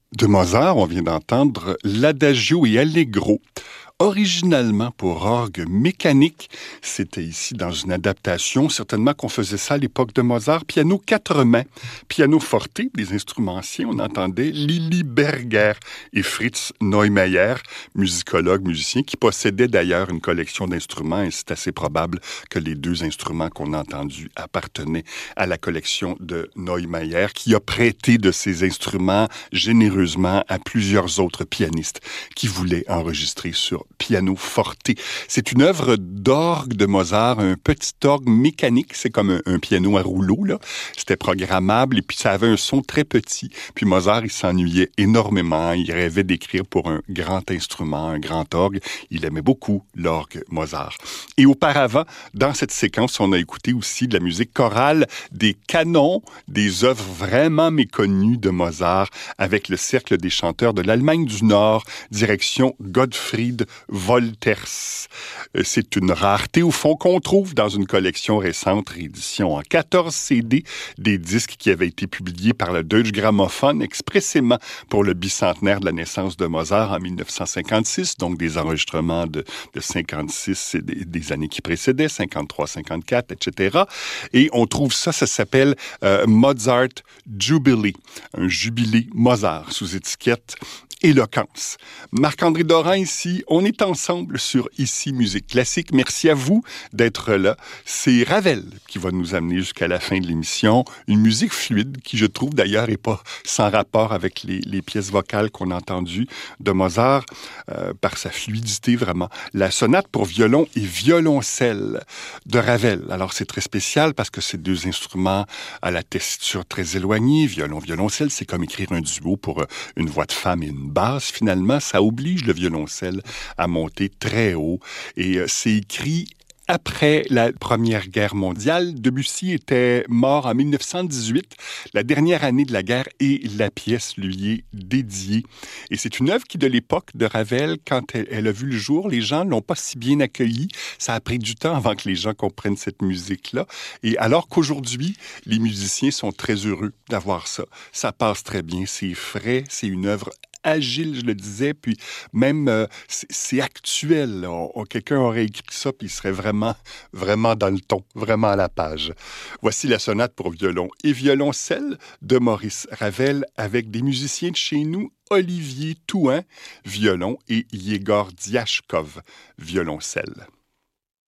De Mozart, on vient d'entendre l'Adagio et Allegro. Originalement pour orgue mécanique, c'était ici dans une adaptation, certainement qu'on faisait ça à l'époque de Mozart, piano quatre mains, piano forte, des instruments anciens, on entendait Lili Berger et Fritz Neumayer, musicologue, musicien, qui possédait d'ailleurs une collection d'instruments, et c'est assez probable que les deux instruments qu'on a entendus appartenaient à la collection de Neumayer, qui a prêté de ses instruments généreusement à plusieurs autres pianistes qui voulaient enregistrer sur piano forte. C'est une œuvre d'orgue de Mozart, un petit orgue mécanique, c'est comme un piano à rouleau, là. C'était programmable et puis ça avait un son très petit. Puis Mozart, il s'ennuyait énormément, il rêvait d'écrire pour un grand instrument, un grand orgue. Il aimait beaucoup l'orgue Mozart. Et auparavant, dans cette séquence, on a écouté aussi de la musique chorale, des canons, des œuvres vraiment méconnues de Mozart avec le Cercle des chanteurs de l'Allemagne du Nord, direction Gottfried Wolters. C'est une rareté au fond qu'on trouve dans une collection récente, réédition en 14 CD, des disques qui avaient été publiés par le Deutsche Grammophon expressément pour le bicentenaire de la naissance de Mozart en 1956, donc des enregistrements de 56 et des années qui précédaient, 53, 54, etc. Et on trouve ça s'appelle Mozart Jubilee, un jubilé Mozart sous étiquette Éloquence. Marc-André Dorin ici, on est ensemble sur Ici Musique Classique. Merci à vous d'être là. C'est Ravel qui va nous amener jusqu'à la fin de l'émission. Une musique fluide qui, je trouve d'ailleurs, n'est pas sans rapport avec les pièces vocales qu'on a entendues de Mozart par sa fluidité vraiment. La sonate pour violon et violoncelle de Ravel. Alors c'est très spécial parce que c'est deux instruments à la tessiture très éloignée. Violon, violoncelle, c'est comme écrire un duo pour une voix de femme et une basse, finalement, ça oblige le violoncelle à monter très haut. Et c'est écrit après la Première Guerre mondiale. Debussy était mort en 1918, la dernière année de la guerre, et la pièce lui est dédiée. Et c'est une œuvre qui, de l'époque de Ravel, quand elle a vu le jour, les gens ne l'ont pas si bien accueillie. Ça a pris du temps avant que les gens comprennent cette musique-là. Et alors qu'aujourd'hui, les musiciens sont très heureux d'avoir ça. Ça passe très bien, c'est frais, c'est une œuvre agile, je le disais, puis même c'est actuel. Quelqu'un aurait écrit ça, puis il serait vraiment dans le ton, vraiment à la page. Voici la sonate pour violon et violoncelle de Maurice Ravel avec des musiciens de chez nous, Olivier Touin, violon, et Yegor Diachkov, violoncelle.